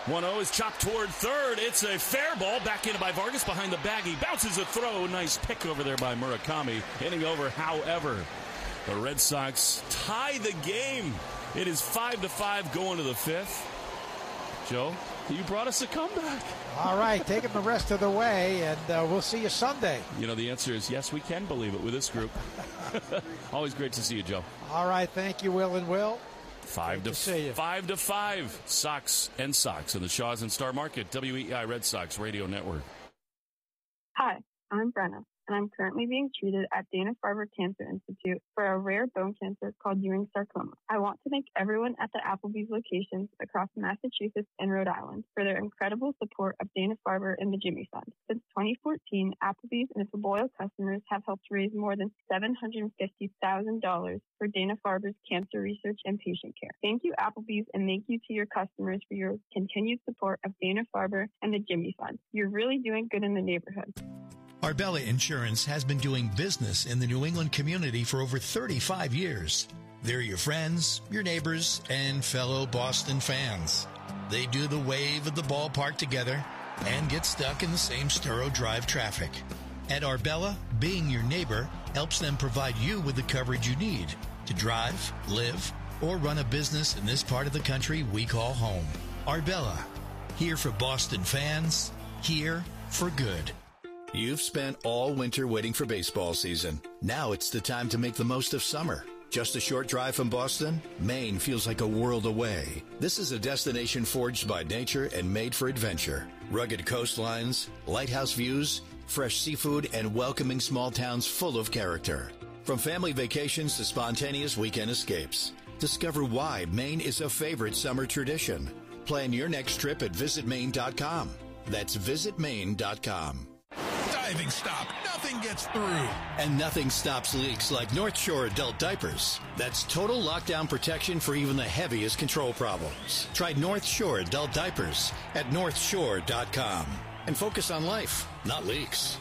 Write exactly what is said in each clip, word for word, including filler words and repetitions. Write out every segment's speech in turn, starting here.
one oh is chopped toward third. It's a fair ball. Back in by Vargas behind the bag. He bounces a throw. Nice pick over there by Murakami. Hitting over, however. The Red Sox tie the game. It is five to five going to the fifth. Joe, you brought us a comeback. All right, take it the rest of the way, and uh, we'll see you Sunday. You know, the answer is yes, we can believe it with this group. Always great to see you, Joe. All right, thank you, Will and Will. Five to, to see you. Five to five. Sox and Sox in the Shaws and Star Market. W E I Red Sox Radio Network. Hi, I'm Brenna, and I'm currently being treated at Dana-Farber Cancer Institute for a rare bone cancer called Ewing sarcoma. I want to thank everyone at the Applebee's locations across Massachusetts and Rhode Island for their incredible support of Dana-Farber and the Jimmy Fund. Since twenty fourteen, Applebee's and its loyal customers have helped raise more than seven hundred fifty thousand dollars for Dana-Farber's cancer research and patient care. Thank you, Applebee's, and thank you to your customers for your continued support of Dana-Farber and the Jimmy Fund. You're really doing good in the neighborhood. Arbella Insurance has been doing business in the New England community for over thirty-five years. They're your friends, your neighbors, and fellow Boston fans. They do the wave at the ballpark together and get stuck in the same Sturrow Drive traffic. At Arbella, being your neighbor helps them provide you with the coverage you need to drive, live, or run a business in this part of the country we call home. Arbella, here for Boston fans, here for good. You've spent all winter waiting for baseball season. Now it's the time to make the most of summer. Just a short drive from Boston, Maine feels like a world away. This is a destination forged by nature and made for adventure. Rugged coastlines, lighthouse views, fresh seafood, and welcoming small towns full of character. From family vacations to spontaneous weekend escapes. Discover why Maine is a favorite summer tradition. Plan your next trip at visit maine dot com. That's visit maine dot com. Diving stop. Nothing gets through. And nothing stops leaks like North Shore adult diapers. That's total lockdown protection for even the heaviest control problems. Try North Shore adult diapers at north shore dot com. And focus on life, not leaks.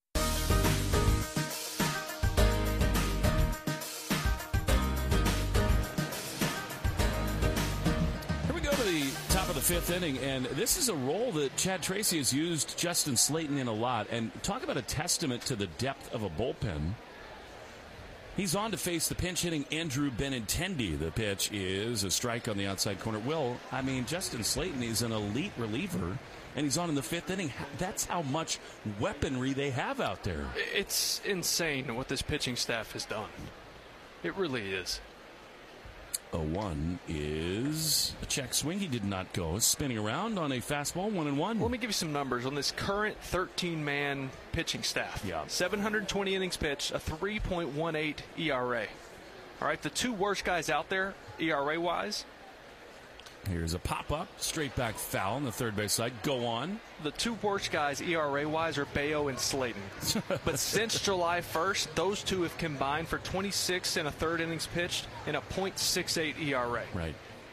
Top of the fifth inning, and this is a role that Chad Tracy has used Justin Slayton in a lot. And talk about a testament to the depth of a bullpen. He's on to face the pinch hitting Andrew Benintendi. The pitch is a strike on the outside corner. Will, I mean, Justin Slayton is an elite reliever, and he's on in the fifth inning. That's how much weaponry they have out there. It's insane what this pitching staff has done. It really is. oh one is a check swing. He did not go. Spinning around on a fastball, one and one. Let me give you some numbers on this current thirteen-man pitching staff. Yeah. seven hundred twenty innings pitched, a three point one eight E R A. All right, the two worst guys out there, E R A-wise. Here's a pop-up, straight back foul on the third base side. Go on. The two worst guys E R A-wise are Bayo and Slayton. But since July first, those two have combined for twenty-six and a third innings pitched and a point six eight E R A. Right.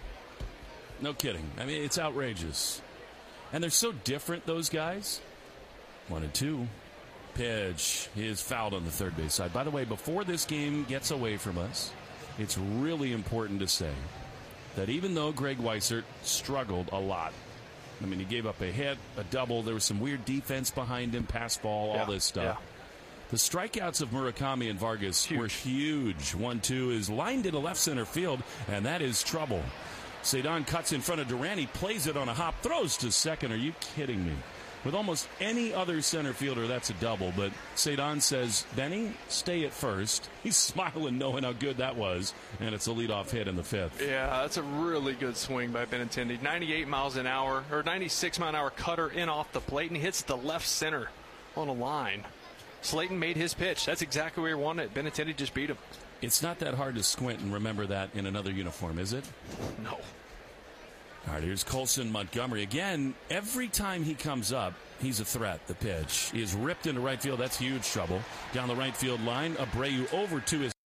No kidding. I mean, it's outrageous. And they're so different, those guys. One and two. Pitch is fouled on the third base side. By the way, before this game gets away from us, it's really important to say that even though Greg Weissert struggled a lot, I mean, he gave up a hit, a double, there was some weird defense behind him, pass ball, all yeah, this stuff. Yeah. The strikeouts of Murakami and Vargas huge. were huge. one two is lined into left center field, and that is trouble. Cedon cuts in front of Duran. He plays it on a hop, throws to second. Are you kidding me? With almost any other center fielder, that's a double. But Cedon says, Benny, stay at first. He's smiling knowing how good that was. And it's a leadoff hit in the fifth. Yeah, that's a really good swing by Benintendi. ninety-eight miles an hour, or ninety-six mile an hour cutter in off the plate, and he hits the left center on a line. Slayton made his pitch. That's exactly where he wanted it. Benintendi just beat him. It's not that hard to squint and remember that in another uniform, is it? No. All right, here's Colson Montgomery. Again, every time he comes up, he's a threat. The pitch is ripped into right field. That's huge trouble. Down the right field line, Abreu over to his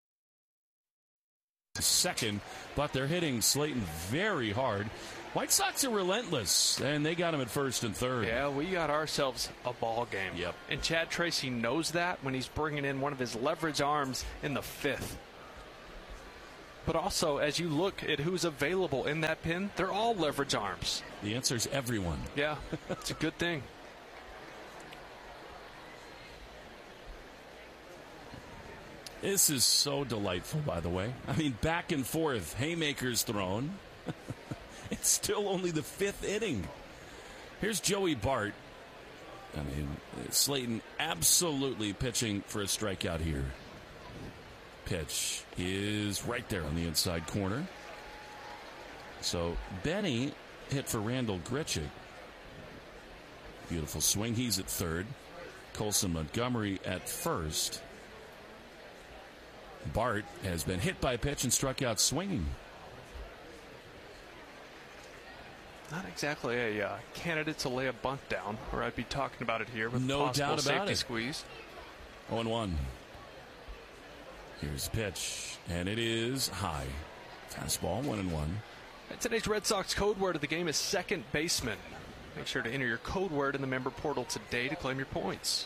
second, but they're hitting Slayton very hard. White Sox are relentless, and they got him at first and third. Yeah, we got ourselves a ball game. Yep. And Chad Tracy knows that when he's bringing in one of his leverage arms in the fifth. But also, as you look at who's available in that pin, they're all leverage arms. The answer is everyone. Yeah, it's a good thing. This is so delightful, by the way. I mean, back and forth, haymakers thrown. It's still only the fifth inning. Here's Joey Bart. I mean, Slayton absolutely pitching for a strikeout here. Pitch is right there on the inside corner. So Benny hit for Randall Grichuk. Beautiful swing. He's at third. Colson Montgomery at first. Bart has been hit by a pitch and struck out swinging. Not exactly a uh, candidate to lay a bunt down, or I'd be talking about it here with no possible doubt about safety it. Squeeze. oh and one. Here's the pitch, and it is high. Fastball, one and one. And today's Red Sox code word of the game is second baseman. Make sure to enter your code word in the member portal today to claim your points.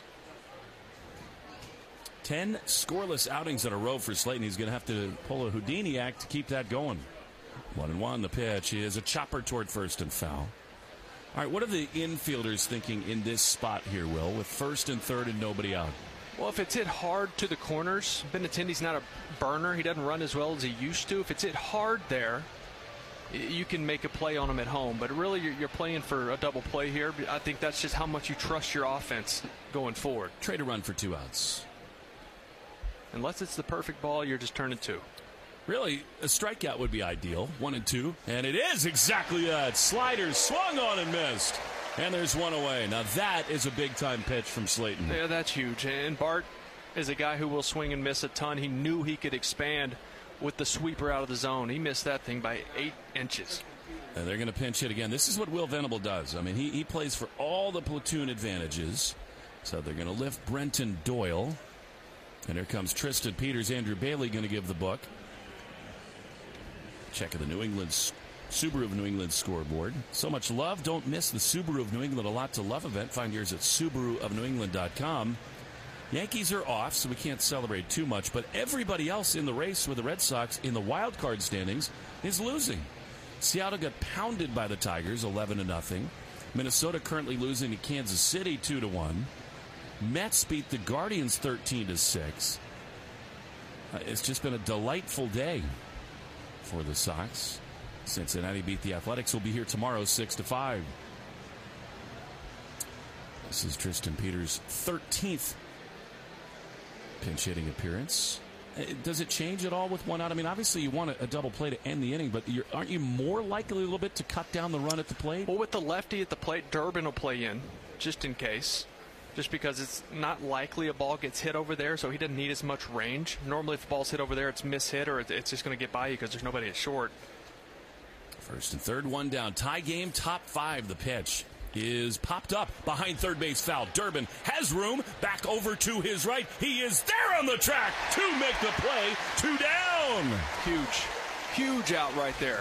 Ten scoreless outings in a row for Slayton. He's going to have to pull a Houdini act to keep that going. One and one. The pitch is a chopper toward first and foul. All right, what are the infielders thinking in this spot here, Will, with first and third and nobody out? Well, if it's hit hard to the corners, Benintendi's not a burner. He doesn't run as well as he used to. If it's hit hard there, you can make a play on him at home. But really, you're playing for a double play here. I think that's just how much you trust your offense going forward. Trade a run for two outs. Unless it's the perfect ball, you're just turning two. Really, a strikeout would be ideal. One and two. And it is exactly that. Slider swung on and missed. And there's one away. Now that is a big-time pitch from Slayton. Yeah, that's huge. And Bart is a guy who will swing and miss a ton. He knew he could expand with the sweeper out of the zone. He missed that thing by eight inches. And they're going to pinch hit again. This is what Will Venable does. I mean, he, he plays for all the platoon advantages. So they're going to lift Brenton Doyle. And here comes Tristan Peters. Andrew Bailey going to give the book. Check of the New England Subaru of New England scoreboard. So much love. Don't miss the Subaru of New England A Lot to Love event. Find yours at Subaru of New England dot com. Yankees are off, so we can't celebrate too much. But everybody else in the race with the Red Sox in the wild card standings is losing. Seattle got pounded by the Tigers, eleven to nothing. Minnesota currently losing to Kansas City, two to one. Mets beat the Guardians thirteen to six. Uh, it's just been a delightful day for the Sox. Cincinnati beat the Athletics. Will be here tomorrow, six to five. This is Tristan Peters' thirteenth pinch hitting appearance. Does it change at all with one out? I mean, obviously you want a, a double play to end the inning, but you're, aren't you more likely a little bit to cut down the run at the plate? Well, with the lefty at the plate, Durbin will play in, just in case. Just because it's not likely a ball gets hit over there, so he doesn't need as much range. Normally, if the ball's hit over there, it's mishit, or it's just going to get by you because there's nobody at short. First and third, one down. Tie game, top five. The pitch is popped up behind third base foul. Durbin has room, back over to his right. He is there on the track to make the play. Two down. Huge, huge out right there.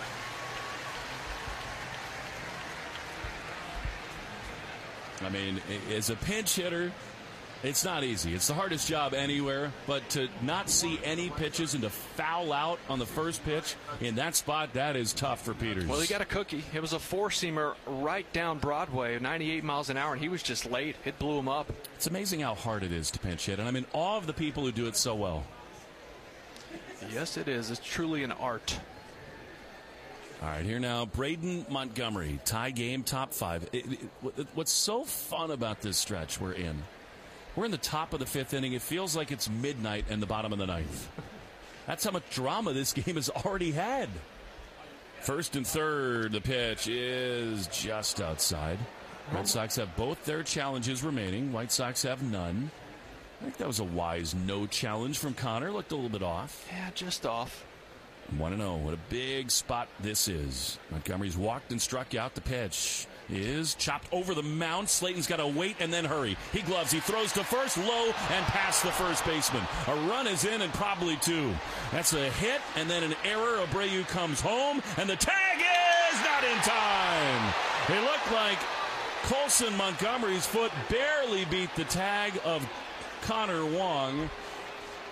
I mean, as a pinch hitter, it's not easy. It's the hardest job anywhere, but to not see any pitches and to foul out on the first pitch in that spot, that is tough for Peters. Well, he got a cookie. It was a four-seamer right down Broadway, ninety-eight miles an hour, and he was just late. It blew him up. It's amazing how hard it is to pinch hit, and I'm in awe of the people who do it so well. Yes, it is. It's truly an art. All right, here now, Braden Montgomery, tie game, top five. It, it, what's so fun about this stretch we're in, we're in the top of the fifth inning. It feels like it's midnight and the bottom of the ninth. That's how much drama this game has already had. First and third, the pitch is just outside. Red Sox have both their challenges remaining. White Sox have none. I think that was a wise no challenge from Connor. Looked a little bit off. Yeah, just off. one and oh. What a big spot this is. Montgomery's walked and struck out. The pitch is chopped over the mound. Slayton's got to wait and then hurry. He gloves. He throws to first, low, and past the first baseman. A run is in and probably two. That's a hit and then an error. Abreu comes home, and the tag is not in time. It looked like Colson Montgomery's foot barely beat the tag of Connor Wong.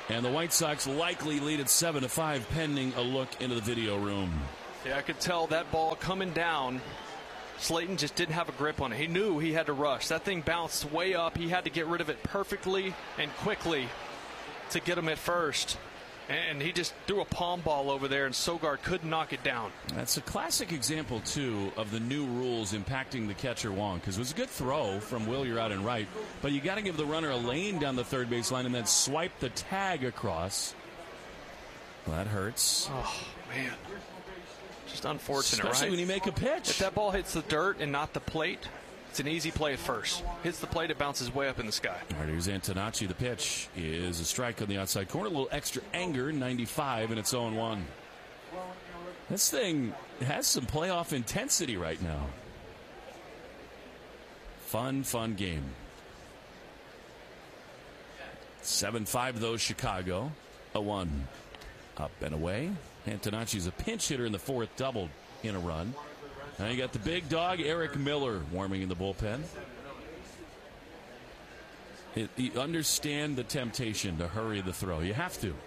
And the White Sox likely lead at seven to five pending a look into the video room. Yeah, I could tell that ball coming down. Slayton just didn't have a grip on it. He knew he had to rush. That thing bounced way up. He had to get rid of it perfectly and quickly to get him at first. And he just threw a palm ball over there, and Sogard couldn't knock it down. That's a classic example, too, of the new rules impacting the catcher Wong, because it was a good throw from Willier out and right, but you got to give the runner a lane down the third base line and then swipe the tag across. Well, that hurts. Oh, man. Just unfortunate, Especially right? when you make a pitch. If that ball hits the dirt and not the plate, it's an easy play at first. Hits the plate, it bounces way up in the sky. All right, here's Antonacci. The pitch is a strike on the outside corner. A little extra anger, ninety-five, and it's oh one. This thing has some playoff intensity right now. Fun, fun game. seven five, though, Chicago. oh one. Up and away. Antonacci's a pinch hitter in the fourth, doubled in a run. Now you got the big dog, Eric Miller, warming in the bullpen. It, you understand the temptation to hurry the throw. You have to.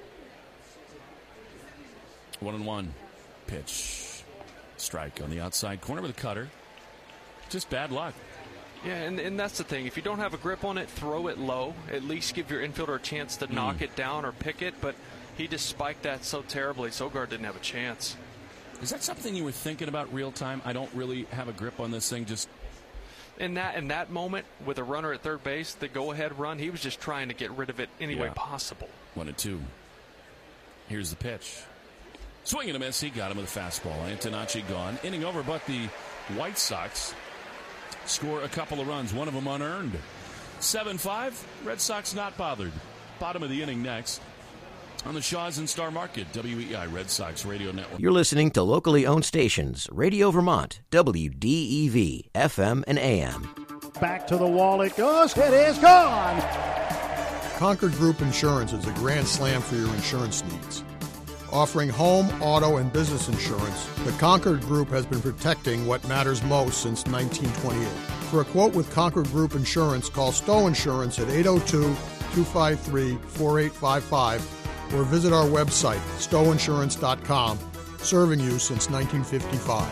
One and one. Pitch. Strike on the outside corner with a cutter. Just bad luck. Yeah, and, and that's the thing. If you don't have a grip on it, throw it low. At least give your infielder a chance to mm. knock it down or pick it. But he just spiked that so terribly. Sogard didn't have a chance. Is that something you were thinking about real time? I don't really have a grip on this thing. Just in that in that moment with a runner at third base, the go-ahead run, he was just trying to get rid of it any way yeah. possible. One and two. Here's the pitch. Swing and a miss. He got him with a fastball. Antonacci gone. Inning over, but the White Sox score a couple of runs, one of them unearned. seven five. Red Sox not bothered. Bottom of the inning next. On the Shaw's and Star Market, W E I Red Sox Radio Network. You're listening to locally owned stations, Radio Vermont, W D E V, F M and A M. Back to the wall it goes. It is gone. Concord Group Insurance is a grand slam for your insurance needs. Offering home, auto, and business insurance, the Concord Group has been protecting what matters most since nineteen twenty-eight. For a quote with Concord Group Insurance, call Stowe Insurance at eight oh two, two five three, four eight five five or visit our website, stowe insurance dot com, serving you since nineteen fifty-five.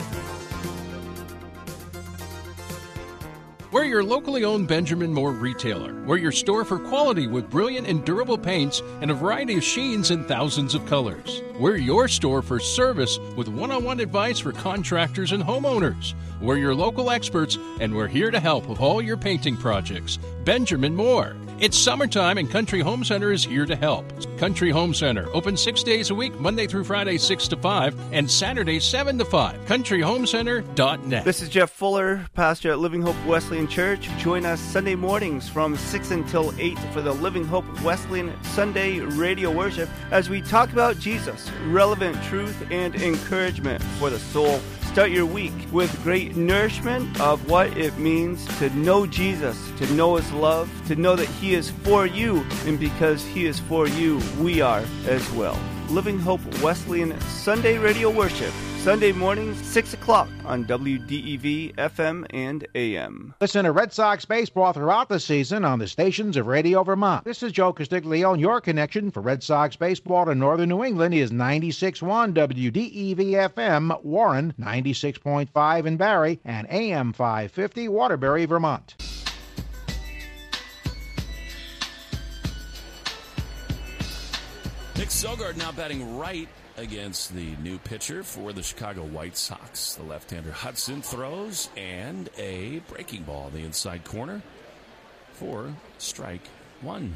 We're your locally owned Benjamin Moore retailer. We're your store for quality with brilliant and durable paints and a variety of sheens in thousands of colors. We're your store for service with one-on-one advice for contractors and homeowners. We're your local experts, and we're here to help with all your painting projects. Benjamin Moore. It's summertime, and Country Home Center is here to help. Country Home Center, open six days a week, Monday through Friday, six to five, and Saturday, seven to five. country home center dot net. This is Jeff Fuller, pastor at Living Hope Wesleyan Church. Join us Sunday mornings from six until eight for the Living Hope Wesleyan Sunday radio worship as we talk about Jesus, relevant truth, and encouragement for the soul. Start your week with great nourishment of what it means to know Jesus, to know His love, to know that He is for you, and because He is for you, we are as well. Living Hope Wesleyan Sunday Radio Worship, Sunday mornings, six o'clock on W D E V, F M, and A M. Listen to Red Sox baseball throughout the season on the stations of Radio Vermont. This is Joe Castiglione. Your connection for Red Sox baseball to northern New England is ninety-six point one W D E V F M, Warren, ninety-six point five in Barrie, and A M five fifty, Waterbury, Vermont. Nick Sogard now batting right against the new pitcher for the Chicago White Sox. The left-hander Hudson throws, and a breaking ball in the inside corner for strike one.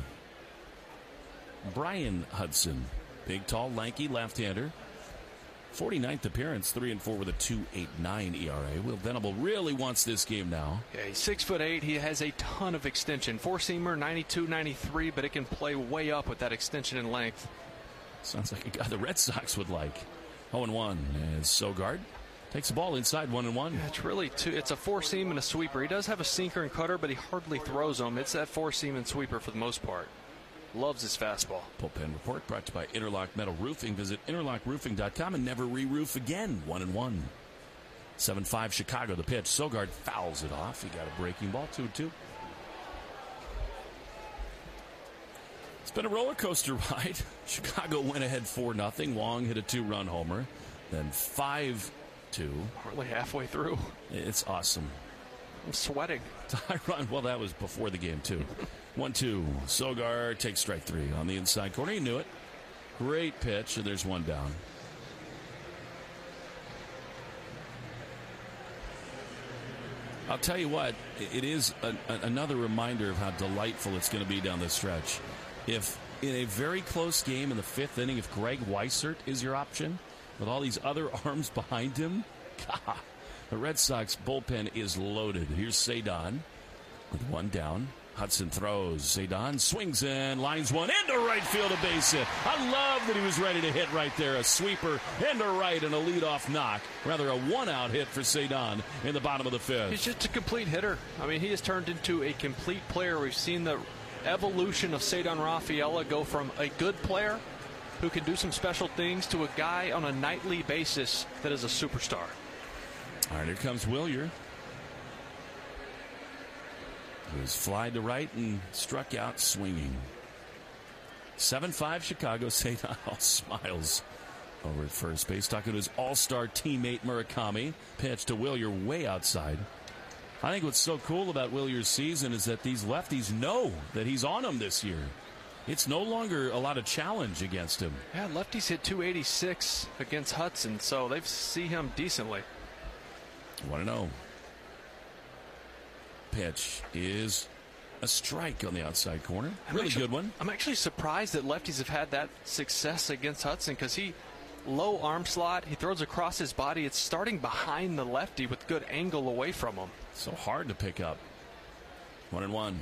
Brian Hudson, big, tall, lanky left-hander. forty-ninth appearance, three and four with a two point eight nine E R A. Will Venable really wants this game now. Yeah, he's six foot eight. He has a ton of extension. Four-seamer, ninety-two, ninety-three, but it can play way up with that extension and length. Sounds like a guy the Red Sox would like. oh and one as Sogard takes the ball inside, one and one. Yeah, it's really two. It's a four-seam and a sweeper. He does have a sinker and cutter, but he hardly throws them. It's that four-seam and sweeper for the most part. Loves his fastball. Bullpen report brought to you by Interlock Metal Roofing. Visit interlock roofing dot com and never re-roof again. One and one. seven five Chicago, the pitch. Sogard fouls it off. He got a breaking ball, two and two. been a roller coaster ride. Chicago went ahead four nothing. Long hit a two-run homer. Then five two. Hardly halfway through. It's awesome. I'm sweating. Tyron, well, that was before the game, too. one two. Sogar takes strike three on the inside corner. He knew it. Great pitch, and there's one down. I'll tell you what, it is a, a, another reminder of how delightful it's going to be down this stretch. If in a very close game in the fifth inning, if Greg Weissert is your option, with all these other arms behind him, God, the Red Sox bullpen is loaded. Here's Cedon with one down. Hudson throws. Cedon swings in, lines one into right field, a base hit. I love that he was ready to hit right there. A sweeper into right and a leadoff knock. Rather a one-out hit for Cedon in the bottom of the fifth. He's just a complete hitter. I mean, he has turned into a complete player. We've seen the evolution of Cedon Rafaela go from a good player who can do some special things to a guy on a nightly basis that is a superstar. All right, here comes Willier. He was flied to right and struck out swinging. seven five Chicago. Cedon all smiles over at first base. Talking to his all-star teammate Murakami. Pitch to Willier way outside. I think what's so cool about Willier's season is that these lefties know that he's on them this year. It's no longer a lot of challenge against him. Yeah, lefties hit two eighty-six against Hudson, so they see him decently. one and oh. Pitch is a strike on the outside corner. I'm really actually, good one. I'm actually surprised that lefties have had that success against Hudson because he low arm slot. He throws across his body. It's starting behind the lefty with good angle away from him. So hard to pick up. One and one.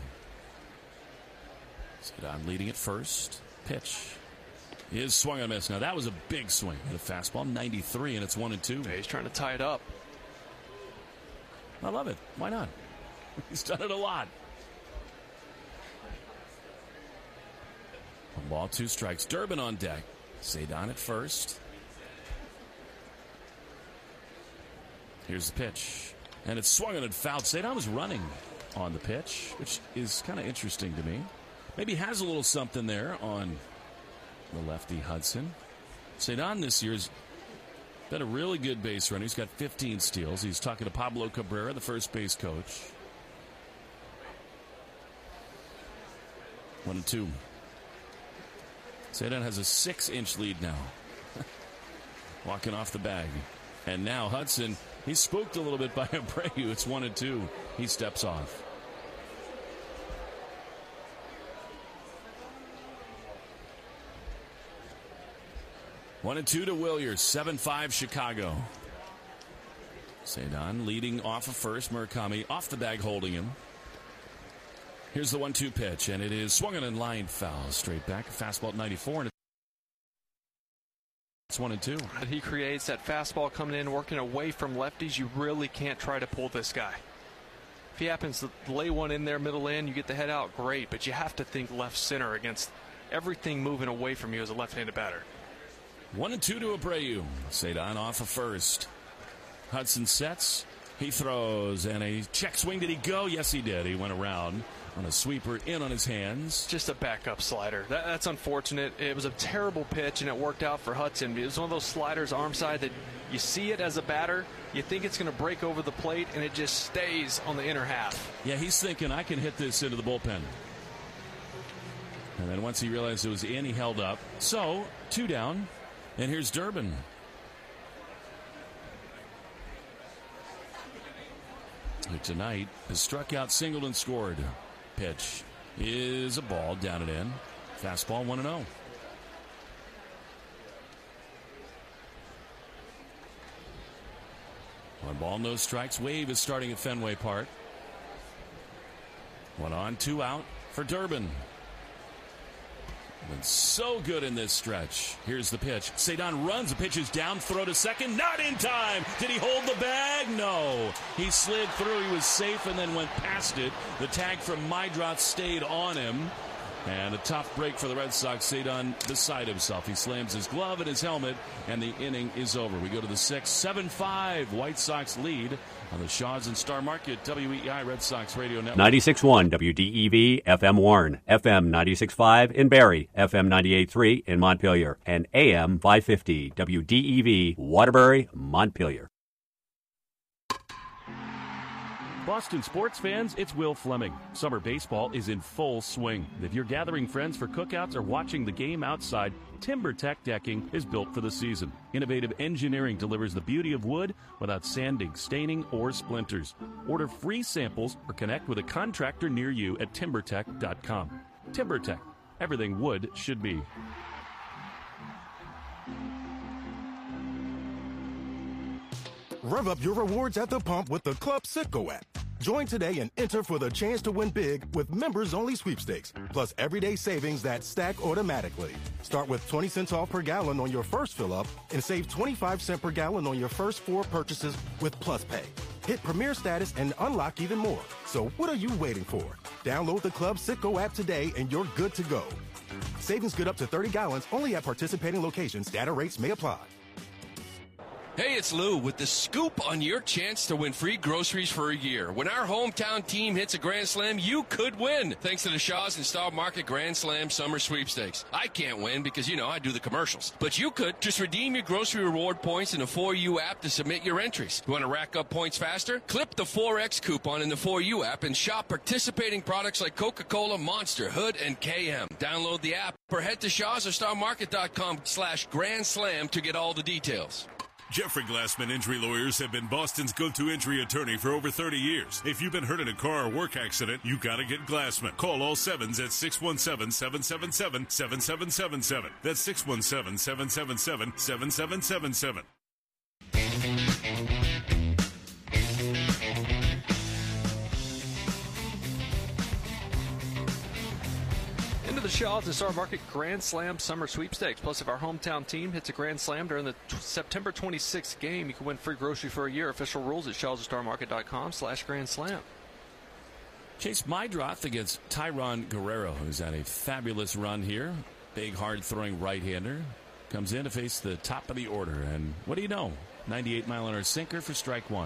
Cedon leading at first. Pitch is swung and a miss. Now that was a big swing. The fastball ninety-three, and it's one and two. Yeah, he's trying to tie it up. I love it. Why not? He's done it a lot. One ball, two strikes. Durbin on deck. Cedon at first. Here's the pitch. And it's swung and fouled. Cedon was running on the pitch, which is kind of interesting to me. Maybe has a little something there on the lefty Hudson. Cedon this year has been a really good base runner. He's got fifteen steals. He's talking to Pablo Cabrera, the first base coach. One and two. Cedon has a six-inch lead now. Walking off the bag. And now Hudson, he's spooked a little bit by Abreu. It's one and two. He steps off. One and two to Willier. seven five Chicago. Cedon leading off of first. Murakami off the bag holding him. Here's the one two pitch, and it is swung and line foul. Straight back. Fastball at ninety-four, and it's one and two. And he creates that fastball coming in, working away from lefties. You really can't try to pull this guy. If he happens to lay one in there middle in, you get the head out, great. But you have to think left center against everything moving away from you as a left-handed batter. One and two to Abreu. Cedon off of first. Hudson sets. He throws, and a check swing. Did he go? Yes, he did. He went around on a sweeper in on his hands. Just a backup slider. That, that's unfortunate. It was a terrible pitch, and it worked out for Hudson. It was one of those sliders arm side that you see it as a batter, you think it's going to break over the plate, and it just stays on the inner half. Yeah, he's thinking, I can hit this into the bullpen. And then once he realized it was in, he held up. So, two down, and here's Durbin. Who tonight has struck out, singled, and scored. Pitch is a ball, down and in. Fastball one and oh. One ball, no strikes. Wave is starting at Fenway Park. One on, two out for Durbin. Been so good in this stretch. Here's the pitch. Cedon runs. The pitch is down. Throw to second. Not in time. Did he hold the bag? No. He slid through. He was safe and then went past it. The tag from Meidroth stayed on him. And a tough break for the Red Sox. Cedon beside himself. He slams his glove and his helmet, and the inning is over. We go to the sixth. seven five. White Sox lead on the Shaw's and Star Market W E I Red Sox Radio Network. ninety-six point one W D E V F M Warren, F M ninety-six point five in Barrie, F M ninety-eight point three in Montpelier, and A M five fifty W D E V Waterbury, Montpelier. Boston sports fans, it's Will Fleming. Summer baseball is in full swing. If you're gathering friends for cookouts or watching the game outside, TimberTech Decking is built for the season. Innovative engineering delivers the beauty of wood without sanding, staining, or splinters. Order free samples or connect with a contractor near you at timber tech dot com. TimberTech, everything wood should be. Rev up your rewards at the pump with the Club Citgo app. Join today and enter for the chance to win big with members-only sweepstakes, plus everyday savings that stack automatically. Start with twenty cents off per gallon on your first fill-up and save twenty-five cents per gallon on your first four purchases with Plus Pay. Hit Premier status and unlock even more. So what are you waiting for? Download the Club Citgo app today and you're good to go. Savings good up to thirty gallons only at participating locations. Data rates may apply. Hey, it's Lou with the scoop on your chance to win free groceries for a year. When our hometown team hits a Grand Slam, you could win, thanks to the Shaw's and Star Market Grand Slam Summer Sweepstakes. I can't win because, you know, I do the commercials. But you could. Just redeem your grocery reward points in the four U app to submit your entries. You want to rack up points faster? Clip the four X coupon in the four U app and shop participating products like Coca-Cola, Monster, Hood, and K M. Download the app or head to Shaw's or Star Market dot com slash Grand Slam to get all the details. Jeffrey Glassman Injury Lawyers have been Boston's go-to injury attorney for over thirty years. If you've been hurt in a car or work accident, you gotta get Glassman. Call all sevens at six one seven, seven seven seven, seven seven seven seven. That's six one seven, seven seven seven, seven seven seven seven. The Shaw's and Star Market Grand Slam Summer Sweepstakes. Plus, if our hometown team hits a Grand Slam during the t- September twenty-sixth game, you can win free grocery for a year. Official rules at Shaw's and Star Market dot com slash Grand Slam. Chase Meidroth against Tyron Guerrero, who's had a fabulous run here. Big, hard-throwing right-hander. Comes in to face the top of the order. And what do you know? ninety-eight mile an hour sinker for strike one.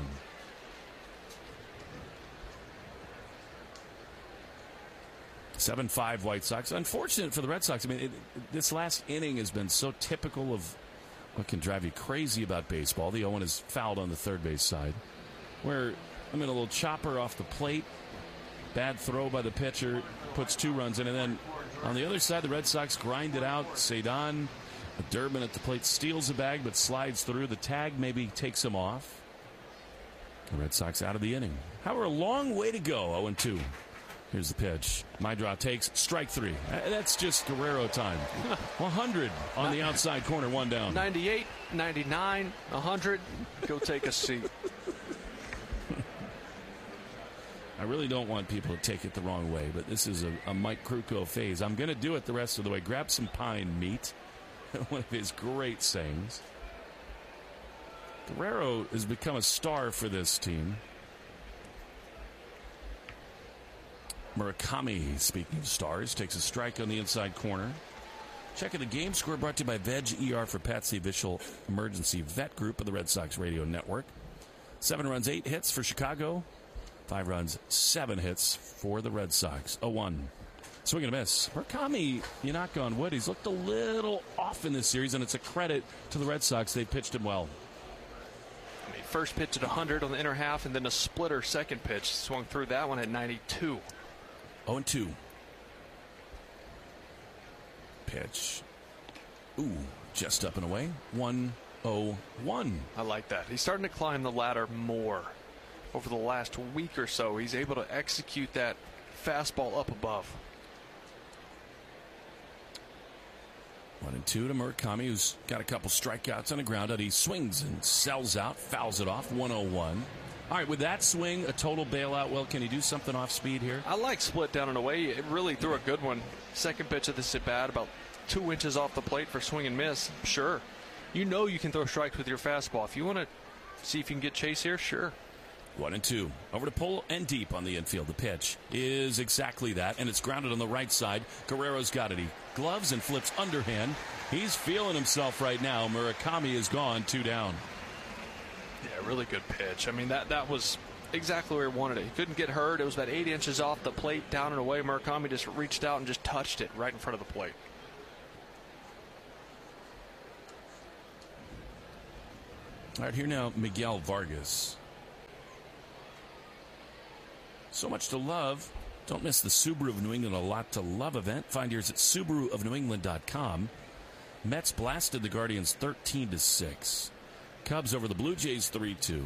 seven five White Sox. Unfortunate for the Red Sox. I mean, it, this last inning has been so typical of what can drive you crazy about baseball. The Owen is fouled on the third base side. Where, I mean, a little chopper off the plate. Bad throw by the pitcher. Puts two runs in. And then on the other side, the Red Sox grind it out. Cedon, Durbin at the plate, steals the bag but slides through. The tag maybe takes him off. The Red Sox out of the inning. However, a long way to go. oh and two. Here's the pitch. Meidroth takes strike three. That's just Guerrero time. one hundred on the outside corner, one down. ninety-eight, ninety-nine, one hundred. Go take a seat. I really don't want people to take it the wrong way, but this is a, a Mike Krukow phase. I'm going to do it the rest of the way. Grab some pine meat. One of his great sayings. Guerrero has become a star for this team. Murakami, speaking of stars, takes a strike on the inside corner. Checking the game score brought to you by Veg E R for Pets, the official emergency vet group of the Red Sox radio network. Seven runs, eight hits for Chicago. Five runs, seven hits for the Red Sox. oh one. Swing and a miss. Murakami, you knock on wood, he's looked a little off in this series, and it's a credit to the Red Sox. They pitched him well. First pitch at one hundred on the inner half, and then a splitter second pitch. Swung through that one at ninety-two. oh and two. Pitch. Ooh, just up and away. one oh one. I like that. He's starting to climb the ladder more over the last week or so. He's able to execute that fastball up above. One and two to Murakami, who's got a couple strikeouts on the ground out. He swings and sells out, fouls it off. one oh one. All right, with that swing, a total bailout. Well, can he do something off speed here? I like split down and away. It really threw a good one. Second pitch of this at bat, about two inches off the plate for swing and miss. Sure. You know you can throw strikes with your fastball. If you want to see if you can get Chase here, sure. One and two. Over to pull and deep on the infield. The pitch is exactly that, and it's grounded on the right side. Guerrero's got it. He gloves and flips underhand. He's feeling himself right now. Murakami is gone, two down. Yeah, really good pitch. I mean, that, that was exactly where he wanted it. He couldn't get hurt. It was about eight inches off the plate, down and away. Murakami just reached out and just touched it right in front of the plate. All right, here now, Miguel Vargas. So much to love. Don't miss the Subaru of New England A Lot to Love event. Find yours at Subaru of New England dot com. Mets blasted the Guardians thirteen to six. Cubs over the Blue Jays three two.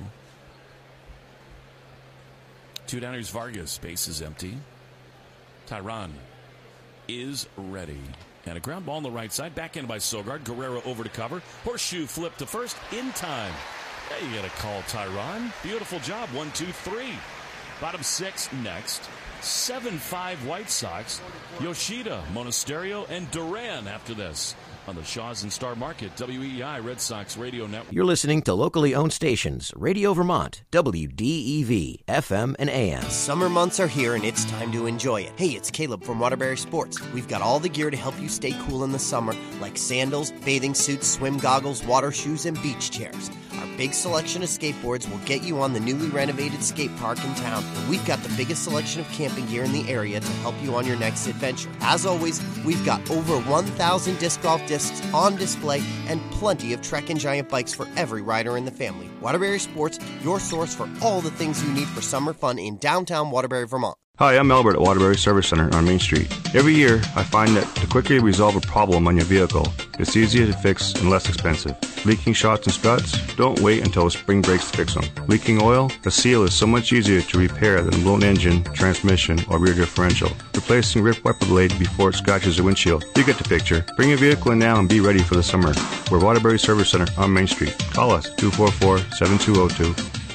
Two downers, Vargas. Base is empty. Tyron is ready. And a ground ball on the right side. Back in by Sogard. Guerrero over to cover. Horseshoe flip to first in time. Yeah, you got to call Tyron. Beautiful job. One, two, three. Bottom six next. seven five White Sox. Yoshida, Monasterio, and Duran after this. On the Shaw's and Star Market, W E I Red Sox Radio Network. You're listening to locally owned stations, Radio Vermont, W D E V, F M and A M. Summer months are here and it's time to enjoy it. Hey, it's Caleb from Waterbury Sports. We've got all the gear to help you stay cool in the summer, like sandals, bathing suits, swim goggles, water shoes, and beach chairs. Our big selection of skateboards will get you on the newly renovated skate park in town. And we've got the biggest selection of camping gear in the area to help you on your next adventure. As always, we've got over one thousand disc golf discs on display and plenty of Trek and Giant bikes for every rider in the family. Waterbury Sports, your source for all the things you need for summer fun in downtown Waterbury, Vermont. Hi, I'm Albert at Waterbury Service Center on Main Street. Every year, I find that to quickly resolve a problem on your vehicle, it's easier to fix and less expensive. Leaking shocks and struts? Don't wait until spring breaks to fix them. Leaking oil? A seal is so much easier to repair than a blown engine, transmission, or rear differential. Replacing ripped wiper blade before it scratches the windshield. You get the picture. Bring your vehicle in now and be ready for the summer. We're Waterbury Service Center on Main Street. Call us, two four four, seven two zero two.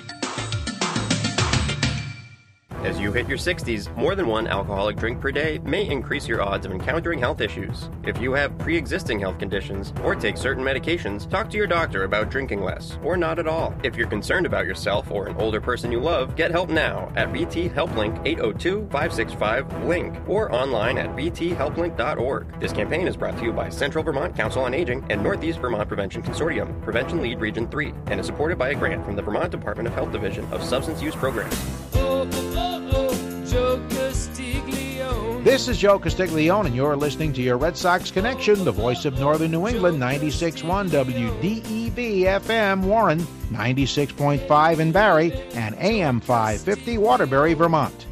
As you hit your sixties, more than one alcoholic drink per day may increase your odds of encountering health issues. If you have pre-existing health conditions or take certain medications, talk to your doctor about drinking less or not at all. If you're concerned about yourself or an older person you love, get help now at V T Helplink eight oh two, five six five, LINK or online at v t help link dot org. This campaign is brought to you by Central Vermont Council on Aging and Northeast Vermont Prevention Consortium, Prevention Lead Region three, and is supported by a grant from the Vermont Department of Health Division of Substance Use Programs. This is Joe Castiglione, and you're listening to your Red Sox Connection, the voice of Northern New England, ninety-six point one W D E V F M Warren, ninety-six point five in Barrie, and A M five fifty Waterbury, Vermont.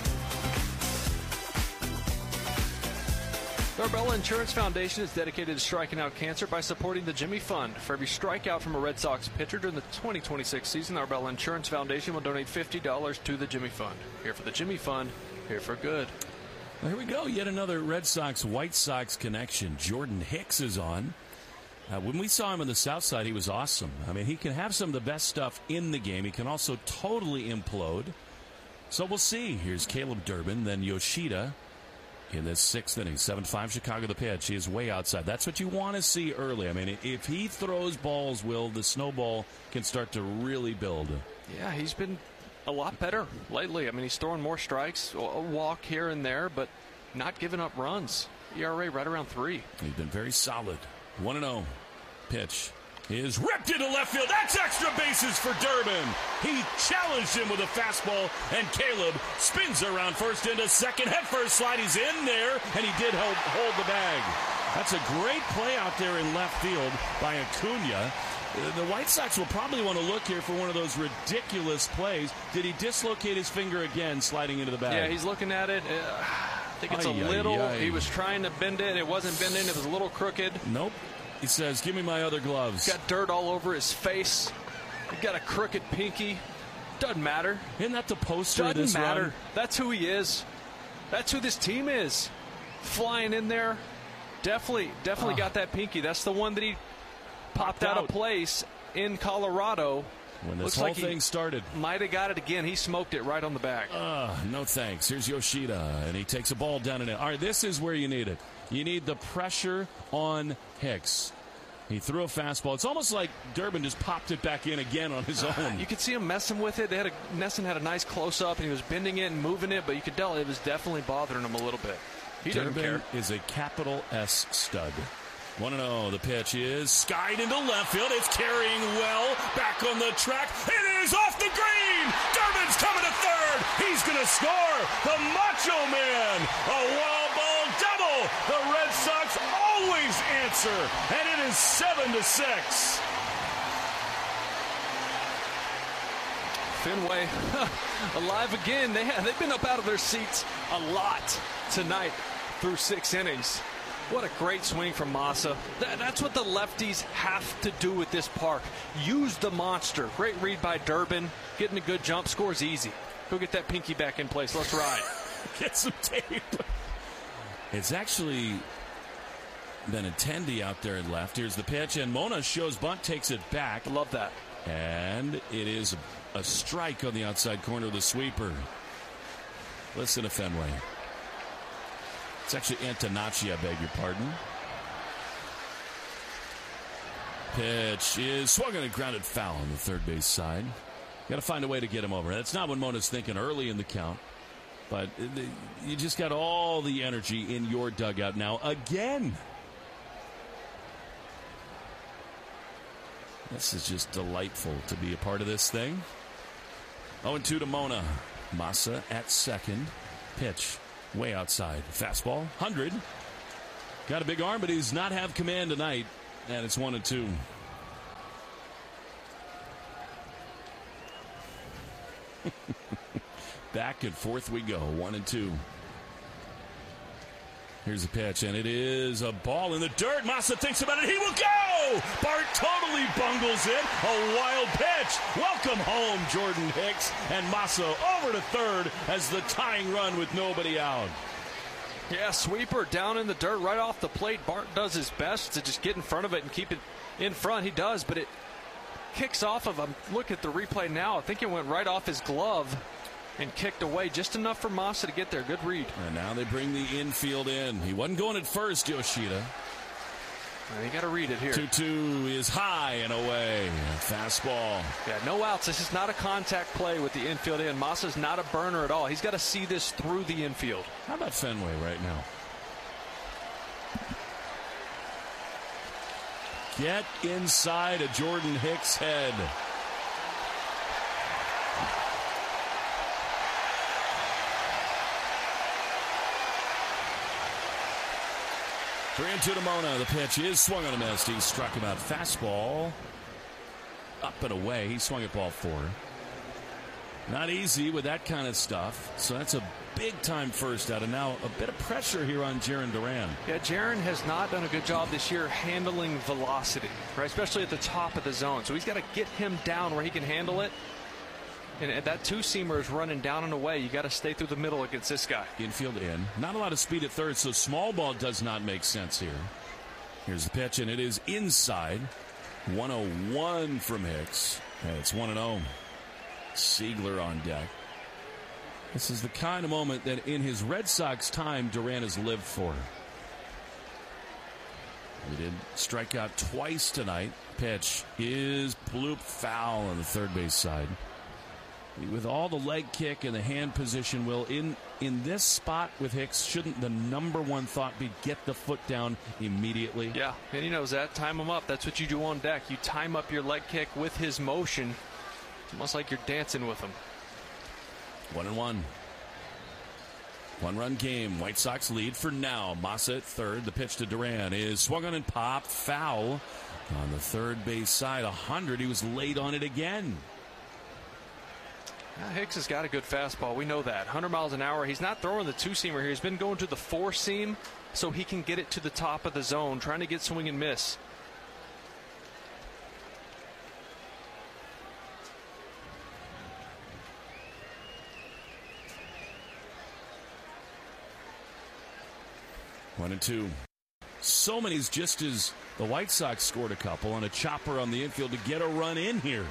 The Arbella Insurance Foundation is dedicated to striking out cancer by supporting the Jimmy Fund. For every strikeout from a Red Sox pitcher during the twenty twenty-six season, the Arbella Insurance Foundation will donate fifty dollars to the Jimmy Fund. Here for the Jimmy Fund, here for good. Well, here we go. Yet another Red Sox-White Sox connection. Jordan Hicks is on. Uh, when we saw him on the South Side, he was awesome. I mean, he can have some of the best stuff in the game. He can also totally implode. So we'll see. Here's Caleb Durbin, then Yoshida in this sixth inning. seven five Chicago the pitch. He is way outside. That's what you want to see early. I mean, if he throws balls, Will, the snowball can start to really build. Yeah, he's been a lot better lately. I mean, he's throwing more strikes, a walk here and there, but not giving up runs. E R A right around three. He's been very solid. one and oh. Pitch is ripped into left field. That's extra bases for Durbin. He challenged him with a fastball, and Caleb spins around first into second. Head first slide. He's in there, and he did hold, hold the bag. That's a great play out there in left field by Acuna. The White Sox will probably want to look here for one of those ridiculous plays. Did he dislocate his finger again sliding into the bag? Yeah, he's looking at it. Uh, I think it's Ay, a little. ay, ay. He was trying to bend it. It wasn't bending. It was a little crooked. Nope. He says, give me my other gloves. He's got dirt all over his face. He's got a crooked pinky. Doesn't matter. Isn't that the poster Doesn't of this matter. run? That's who he is. That's who this team is. Flying in there. Definitely, definitely Ah. got that pinky. That's the one that he popped, Popped out out. of place in Colorado. When this Looks whole like he thing started. Might have got it again. He smoked it right on the back. Uh, no thanks. Here's Yoshida, and he takes a ball down and in. All right, this is where you need it. You need the pressure on Hicks. He threw a fastball. It's almost like Durbin just popped it back in again on his own. You could see him messing with it. They had a, Nesson had a nice close-up, and he was bending it and moving it, but you could tell it was definitely bothering him a little bit. He Durbin didn't care. is a capital S stud. one and oh. The pitch is skied into left field. It's carrying well. Back on the track. It is off the green. Durbin's coming to third. He's going to score. The Macho Man. A wild ball double. The Red Sox always answer. And it is seven to six. Fenway alive again. They have, they've been up out of their seats a lot tonight through six innings. What a great swing from Massa. That, that's what the lefties have to do with this park. Use the monster. Great read by Durbin. Getting a good jump. Scores easy. Go get that pinky back in place. Let's ride. Get some tape. It's actually Benintendi out there and left. Here's the pitch, and Mona shows bunt, takes it back. I love that. And it is a strike on the outside corner of the sweeper. Listen to Fenway. It's actually Antonacci, I beg your pardon. Pitch is swung and grounded foul on the third base side. Got to find a way to get him over. That's not what Mona's thinking early in the count. But you just got all the energy in your dugout now again. This is just delightful to be a part of this thing. oh and two to Mona. Massa at second. Pitch way outside. Fastball, one hundred. Got a big arm, but he does not have command tonight. And it's one and two. Back and forth we go. One and two. Here's the pitch, and it is a ball in the dirt. Massa thinks about it. He will go! Bart totally bungles it. A wild pitch. Welcome home, Jordan Hicks. And Massa over to third as the tying run with nobody out. Yeah, sweeper down in the dirt right off the plate. Bart does his best to just get in front of it and keep it in front. He does, but it kicks off of him. Look at the replay now. I think it went right off his glove and kicked away just enough for Massa to get there. Good read. And now they bring the infield in. He wasn't going at first, Yoshida. Well, you got to read it here. two two is high and away. Fastball. Yeah, no outs. This is not a contact play with the infield in. Massa's not a burner at all. He's got to see this through the infield. How about Fenway right now? Get inside of Jordan Hicks' head. Three and two to Mona. The pitch is swung on a miss. He struck him out. Fastball up and away. He swung at ball four. Not easy with that kind of stuff. So that's a big time first out. And now a bit of pressure here on Jarren Duran. Yeah, Jarren has not done a good job this year handling velocity, right? Especially at the top of the zone. So he's got to get him down where he can handle it. And that two-seamer is running down and away. You got to stay through the middle against this guy. Infield in. Not a lot of speed at third, so small ball does not make sense here. Here's the pitch, and it is inside. one oh one from Hicks. And it's one and oh. Siegler on deck. This is the kind of moment that in his Red Sox time Duran has lived for. He did strike out twice tonight. Pitch is bloop foul on the third base side. With all the leg kick and the hand position, Will, in, in this spot with Hicks, shouldn't the number one thought be get the foot down immediately? Yeah, and he knows that. Time him up. That's what you do on deck. You time up your leg kick with his motion. It's almost like you're dancing with him. One and one. One run game. White Sox lead for now. Massa at third. The pitch to Duran is swung on and popped. Foul on the third base side. one hundred. He was late on it again. Now, Hicks has got a good fastball. We know that. one hundred miles an hour. He's not throwing the two-seamer here. He's been going to the four-seam so he can get it to the top of the zone, trying to get swing and miss. One and two. So many's just as the White Sox scored a couple on a chopper on the infield to get a run in here.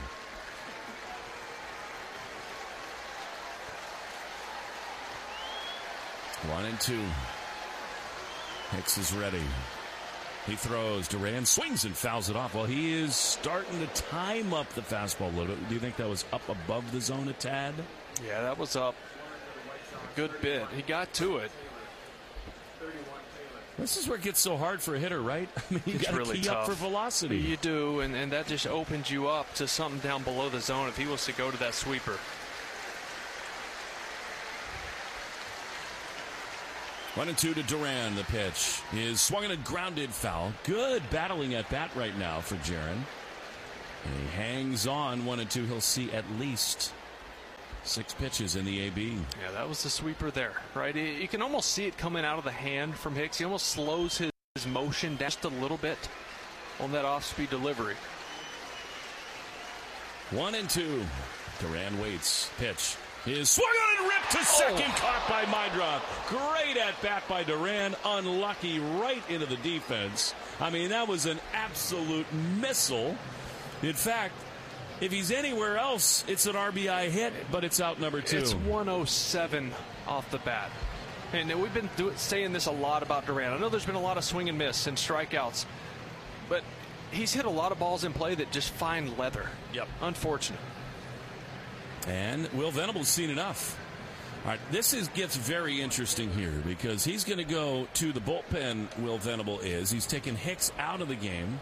One and two. Hicks is ready. He throws. Duran swings and fouls it off. Well, he is starting to time up the fastball a little bit. Do you think that was up above the zone a tad? Yeah, that was up a good bit. He got to it. This is where it gets so hard for a hitter, right? I mean, you got to really key tough. up for velocity. You do, and, and that just opens you up to something down below the zone if he was to go to that sweeper. One and two to Duran. The pitch is swung and a grounded foul. Good battling at bat right now for Jaron. And he hangs on. One and two. He'll see at least six pitches in the A B. Yeah, that was the sweeper there, right? You can almost see it coming out of the hand from Hicks. He almost slows his, his motion down just a little bit on that off-speed delivery. One and two. Duran waits. Pitch is swung on and ripped to second. Oh. Caught by Meidroth. Great at bat by Duran. Unlucky right into the defense. I mean, that was an absolute missile. In fact, if he's anywhere else, it's an R B I hit, but it's out number two. It's one oh seven off the bat. And we've been do- saying this a lot about Duran. I know there's been a lot of swing and miss and strikeouts, but he's hit a lot of balls in play that just find leather. Yep. Unfortunate. And Will Venable's seen enough. All right, this is gets very interesting here because he's going to go to the bullpen, Will Venable is. He's taken Hicks out of the game.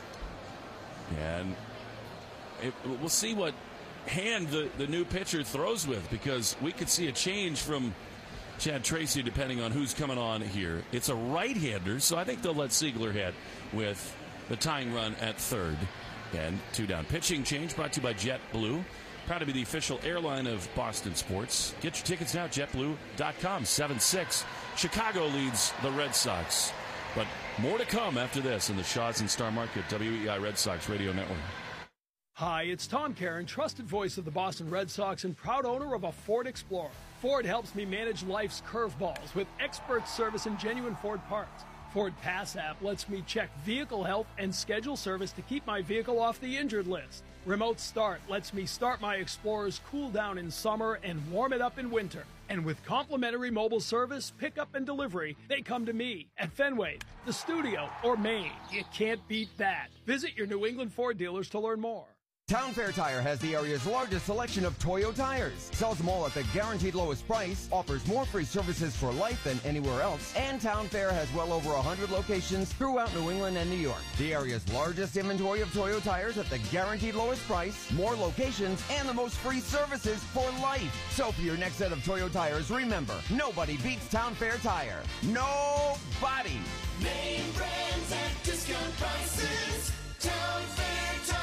And it, we'll see what hand the, the new pitcher throws with because we could see a change from Chad Tracy depending on who's coming on here. It's a right-hander, so I think they'll let Siegler hit with the tying run at third. And two down. Pitching change brought to you by JetBlue. Proud to be the official airline of Boston sports. Get your tickets now at jet blue dot com. seven six. Chicago leads the Red Sox. But more to come after this in the Shaw's and Star Market W E I Red Sox Radio Network. Hi, it's Tom Caron, trusted voice of the Boston Red Sox and proud owner of a Ford Explorer. Ford helps me manage life's curveballs with expert service and genuine Ford parts. Ford Pass app lets me check vehicle health and schedule service to keep my vehicle off the injured list. Remote Start lets me start my Explorer's cool down in summer and warm it up in winter. And with complimentary mobile service, pickup and delivery, they come to me at Fenway, the studio, or Maine. You can't beat that. Visit your New England Ford dealers to learn more. Town Fair Tire has the area's largest selection of Toyo tires, sells them all at the guaranteed lowest price, offers more free services for life than anywhere else, and Town Fair has well over one hundred locations throughout New England and New York. The area's largest inventory of Toyo tires at the guaranteed lowest price, more locations, and the most free services for life. So for your next set of Toyo tires, remember, nobody beats Town Fair Tire. Nobody! Name brands at discount prices. Town Fair Tire.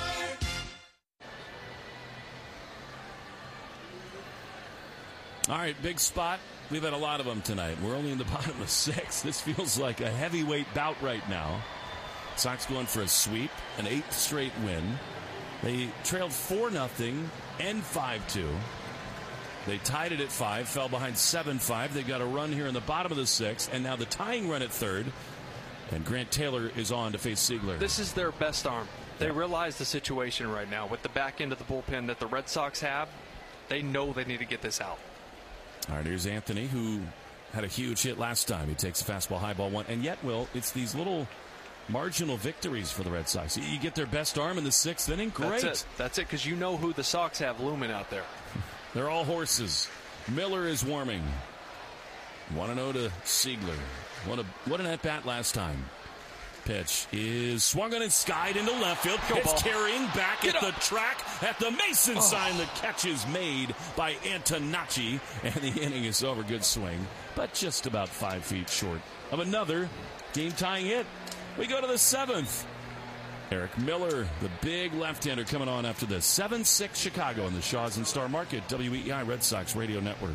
All right, big spot. We've had a lot of them tonight. We're only in the bottom of six. This feels like a heavyweight bout right now. Sox going for a sweep, an eighth straight win. They trailed four nothing and five two. They tied it at five, fell behind seven five. They got a run here in the bottom of the sixth, and now the tying run at third. And Grant Taylor is on to face Siegler. This is their best arm. They yeah. realize the situation right now with the back end of the bullpen that the Red Sox have. They know they need to get this out. All right, here's Anthony, who had a huge hit last time. He takes a fastball, high ball one. And yet, Will, it's these little marginal victories for the Red Sox. You get their best arm in the sixth inning, great. That's it, That's it, because you know who the Sox have looming out there. They're all horses. Miller is warming. one and oh to Siegler. What, a, what an at-bat last time. Pitch is swung on and skied into left field. Go it's ball. carrying back Get at up. the track at the Mason oh. sign. The catch is made by Antonacci, and the inning is over. Good swing, but just about five feet short of another game-tying hit. We go to the seventh. Eric Miller, the big left-hander, coming on after this. seven six Chicago in the Shaw's and Star Market W E I Red Sox Radio Network.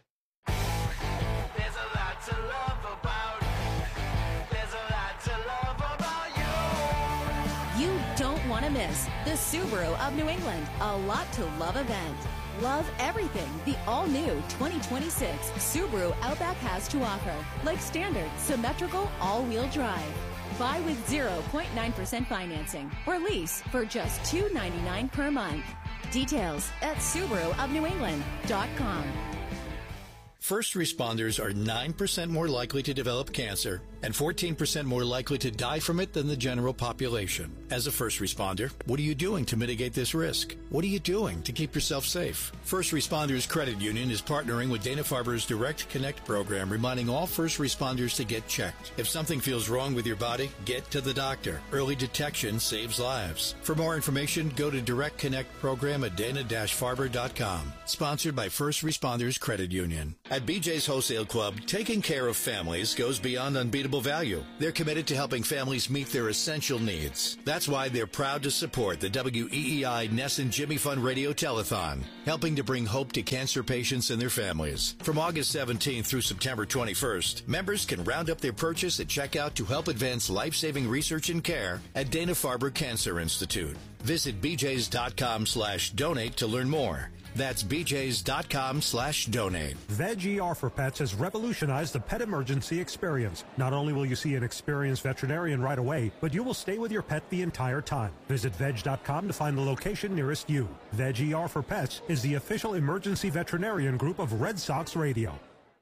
Want to miss the Subaru of New England, a lot to love event. Love everything the all-new twenty twenty-six Subaru Outback has to offer, like standard symmetrical all-wheel drive. Buy with zero point nine percent financing or lease for just two hundred ninety-nine dollars per month. Details at Subaru of New England dot com. First responders are nine percent more likely to develop cancer. and fourteen percent more likely to die from it than the general population. As a first responder, what are you doing to mitigate this risk? What are you doing to keep yourself safe? First Responders Credit Union is partnering with Dana-Farber's Direct Connect program, reminding all first responders to get checked. If something feels wrong with your body, get to the doctor. Early detection saves lives. For more information, go to Direct Connect program at dana dash farber dot com. Sponsored by First Responders Credit Union. At B J's Wholesale Club, taking care of families goes beyond unbeatable value. They're committed to helping families meet their essential needs. That's why they're proud to support the W E E I Ness and Jimmy Fund Radio Telethon, helping to bring hope to cancer patients and their families. From August seventeenth through September twenty-first, members can round up their purchase at checkout to help advance life-saving research and care at Dana-Farber Cancer Institute. Visit bjs.com slash donate to learn more. That's bjs.com slash donate. Veg E R for Pets has revolutionized the pet emergency experience. Not only will you see an experienced veterinarian right away, but you will stay with your pet the entire time. Visit veg dot com to find the location nearest you. Veg E R for Pets is the official emergency veterinarian group of Red Sox Radio.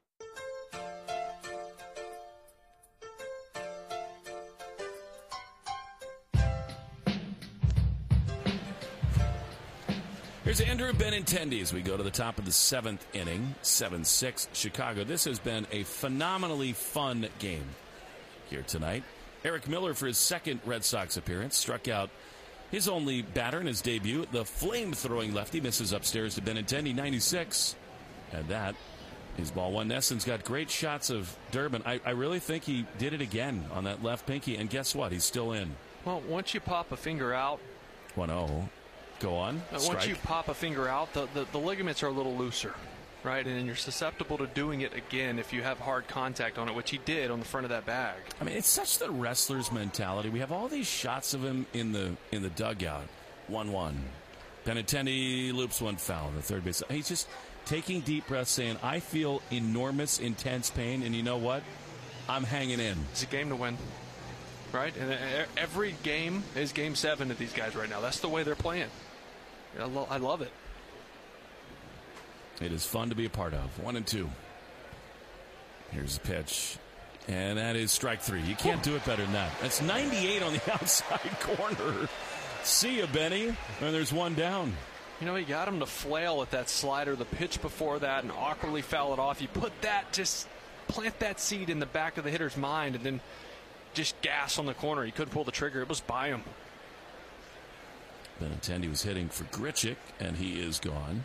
Here's Andrew Benintendi as we go to the top of the seventh inning, seven six Chicago. This has been a phenomenally fun game here tonight. Eric Miller, for his second Red Sox appearance, struck out his only batter in his debut. The flame-throwing lefty misses upstairs to Benintendi, ninety-six. And that is ball one. Nesson's got great shots of Durbin. I, I really think he did it again on that left pinky, and guess what? He's still in. Well, once you pop a finger out, one oh. Go on. Uh, Strike. once you pop a finger out, the, the, the ligaments are a little looser, right? And you're susceptible to doing it again if you have hard contact on it, which he did on the front of that bag. I mean, it's such the wrestler's mentality. We have all these shots of him in the in the dugout. one one. Benintendi loops one foul on the third base. He's just taking deep breaths, saying, I feel enormous, intense pain, and you know what? I'm hanging in. It's a game to win. Right? And every game is game seven to these guys right now. That's the way they're playing. I, lo- I love it. It is fun to be a part of. One and two. Here's the pitch. And that is strike three. You can't do it better than that. That's ninety-eight on the outside corner. See ya, Benny. And there's one down. You know, he got him to flail at that slider the pitch before that and awkwardly foul it off. You put that, just plant that seed in the back of the hitter's mind and then just gas on the corner. He couldn't pull the trigger. It was by him. Benintendi was hitting for Grichuk, and he is gone.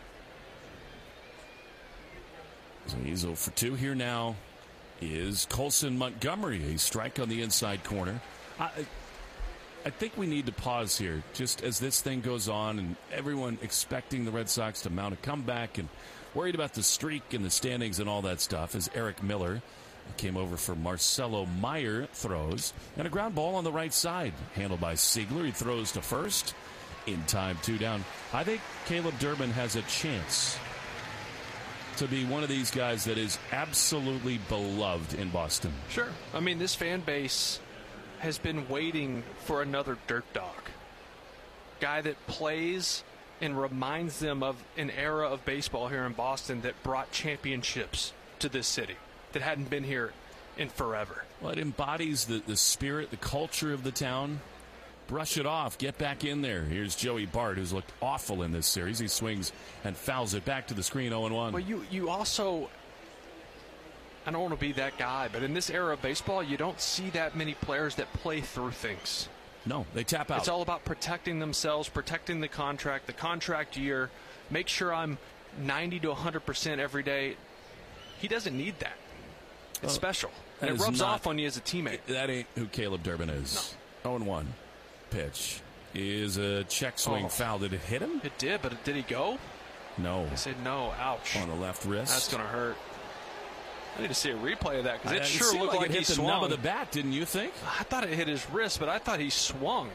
So he's zero for two. Here now is Colson Montgomery, a strike on the inside corner. I, I think we need to pause here, just as this thing goes on, and everyone expecting the Red Sox to mount a comeback and worried about the streak and the standings and all that stuff, as Eric Miller came over for Marcelo Meyer, throws, and a ground ball on the right side, handled by Siegler. He throws to first. In time, two down. I think Caleb Durbin has a chance to be one of these guys that is absolutely beloved in Boston. Sure. I mean, this fan base has been waiting for another dirt dog. Guy that plays and reminds them of an era of baseball here in Boston that brought championships to this city that hadn't been here in forever. Well, it embodies the, the spirit, the culture of the town. Brush it off. Get back in there. Here's Joey Bart, who's looked awful in this series. He swings and fouls it back to the screen, oh and one. Well, you, you also, I don't want to be that guy, but in this era of baseball, you don't see that many players that play through things. No, they tap out. It's all about protecting themselves, protecting the contract, the contract year. Make sure I'm ninety to one hundred percent every day. He doesn't need that. It's well, special. And it rubs not, off on you as a teammate. That ain't who Caleb Durbin is. No. oh and one. Pitch is a check swing oh. foul. Did it hit him? It did, but did he go? No. He said no. Ouch. On the left wrist. That's going to hurt. I need to see a replay of that because it I, sure it looked like, like it he hit the swung. nub of the bat, didn't you think? I thought it hit his wrist, but I thought he swung.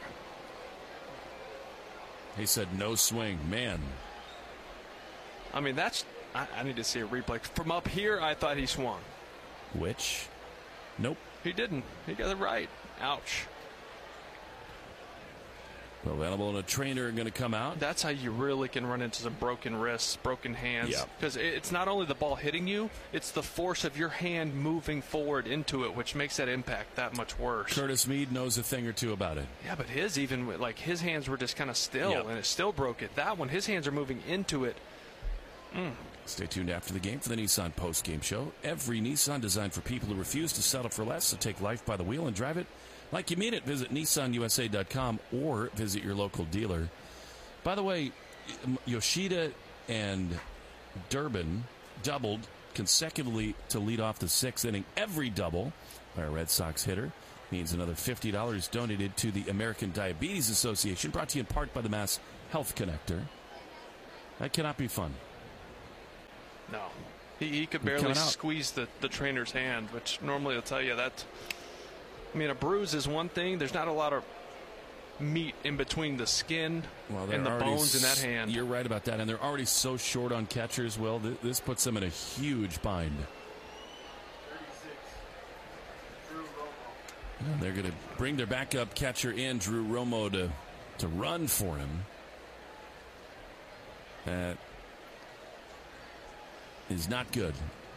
He said no swing. Man. I mean, that's... I, I need to see a replay. From up here, I thought he swung. Which? Nope. He didn't. He got it right. Ouch. Well, Venable and a trainer are going to come out. That's how you really can run into some broken wrists, broken hands. Yeah. Because it's not only the ball hitting you, it's the force of your hand moving forward into it, which makes that impact that much worse. Curtis Mead knows a thing or two about it. Yeah, but his even, like, his hands were just kind of still, Yep. and it still broke it. That one, his hands are moving into it. Mm. Stay tuned after the game for the Nissan post-game show. Every Nissan designed for people who refuse to settle for less, so take life by the wheel and drive it like you mean it. Visit Nissan U S A dot com or visit your local dealer. By the way, Yoshida and Durbin doubled consecutively to lead off the sixth inning. Every double by a Red Sox hitter means another fifty dollars donated to the American Diabetes Association, brought to you in part by the Mass Health Connector. That cannot be fun. No. He, he could barely squeeze the, the trainer's hand, which normally will tell you that. I mean, a bruise is one thing. There's not a lot of meat in between the skin well, and the bones in that s- hand. You're right about that, and they're already so short on catchers. Well, th- this puts them in a huge bind. And they're going to bring their backup catcher in, Drew Romo, to, to run for him. That is not good.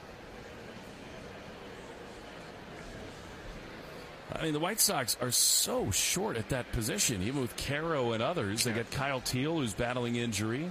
I mean, the White Sox are so short at that position, even with Caro and others. They got Kyle Teal, who's battling injury.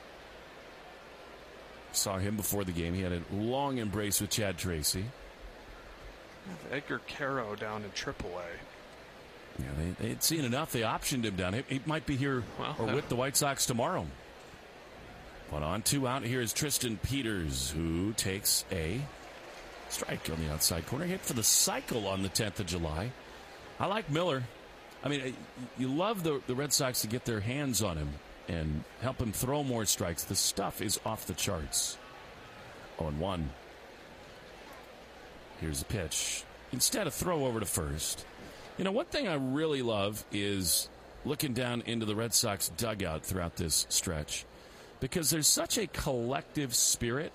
Saw him before the game. He had a long embrace with Chad Tracy. Edgar Caro down in triple A. Yeah, they, they'd seen enough. They optioned him down. He, he might be here well, or uh, with the White Sox tomorrow. But on two out, here is Tristan Peters, who takes a strike on the outside corner. Hit for the cycle on the tenth of July. I like Miller. I mean, you love the, the Red Sox to get their hands on him and help him throw more strikes. The stuff is off the charts. oh and one. Here's a pitch. Instead, a throw over to first. You know, one thing I really love is looking down into the Red Sox dugout throughout this stretch, because there's such a collective spirit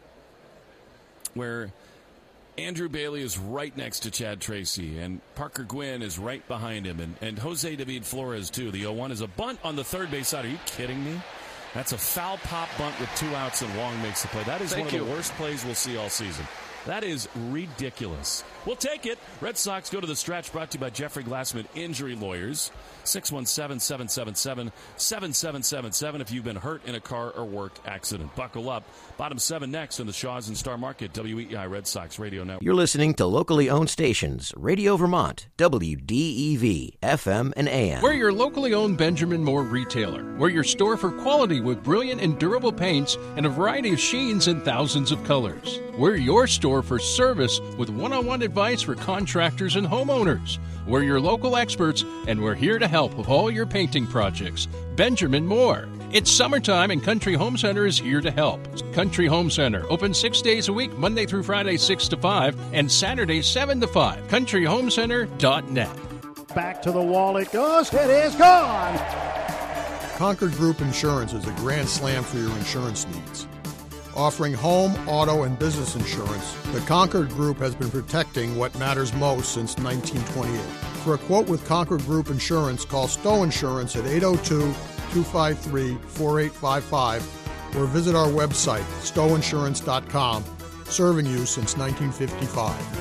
where Andrew Bailey is right next to Chad Tracy, and Parker Gwynn is right behind him, and, and Jose David Flores, too. The oh one is a bunt on the third base side. Are you kidding me? That's a foul pop bunt with two outs, and Wong makes the play. That is Thank one of you. the worst plays we'll see all season. That is ridiculous. We'll take it. Red Sox go to the stretch, brought to you by Jeffrey Glassman Injury Lawyers. six one seven, seven seven seven, seven seven seven seven if you've been hurt in a car or work accident. Buckle up. Bottom seven next on the Shaws and Star Market, W E I Red Sox Radio Network. You're listening to locally owned stations, Radio Vermont, W D E V, F M and A M. We're your locally owned Benjamin Moore retailer. We're your store for quality with brilliant and durable paints and a variety of sheens and thousands of colors. We're your store for service with one-on-one advice for contractors and homeowners. We're your local experts, and we're here to help with all your painting projects. Benjamin Moore. It's summertime, and Country Home Center is here to help. Country Home Center, open six days a week, Monday through Friday, six to five, and Saturday, seven to five. country home center dot net. Back to the wall it goes. It is gone. Concord Group Insurance is a grand slam for your insurance needs. Offering home, auto, and business insurance, the Concord Group has been protecting what matters most since nineteen twenty-eight. For a quote with Concord Group Insurance, call Stowe Insurance at eight oh two, two five three, four eight five five or visit our website, stowe insurance dot com, serving you since nineteen fifty-five.